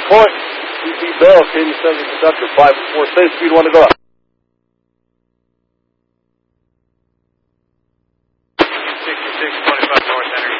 Point, CP Bell, Canyon Semiconductor, 5-4, same speed, 1 to go up. 6625 north, enter